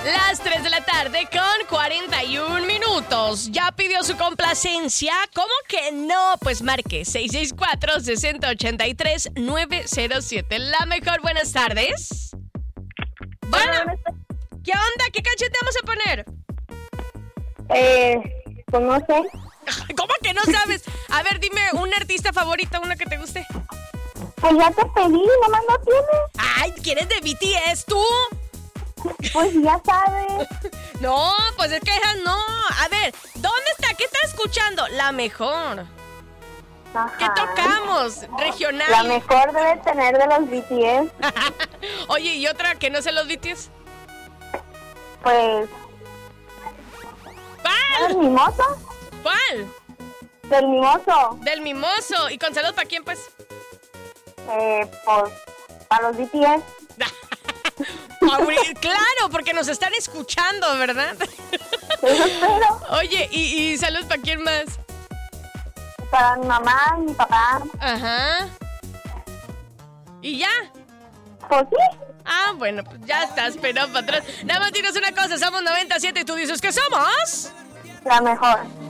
Las 3 de la tarde con 41 minutos. ¿Ya pidió su complacencia? ¿Cómo que no? Pues marque 664-6083-907. La mejor, buenas tardes. Bueno, ¿qué onda? ¿Qué canción te vamos a poner? Pues no sé. ¿Cómo que no sabes? A ver, dime un artista favorito, uno que te guste. Pues ya te pedí, nomás no tienes. Ay, ¿quieres de BTS tú? Pues ya sabes. No, pues es que esas no. A ver, ¿dónde está? ¿Qué está escuchando? La mejor. Ajá. ¿Qué tocamos? Regional. La mejor debe tener de los BTS. Oye, ¿y otra que no se los BTS? Pues... ¿Cuál? ¿Del mimoso? ¿Cuál? Del mimoso. Del mimoso. ¿Y con salud para quién, pues? Pues... Para los BTS. Claro, porque nos están escuchando, ¿verdad? Eso espero. Oye, ¿y salud para quién más? Para mi mamá y mi papá. Ajá. ¿Y ya? Pues sí. Ah, bueno, pues ya estás, pero para atrás. Nada más dinos una cosa, somos 97 y tú dices que somos... La mejor.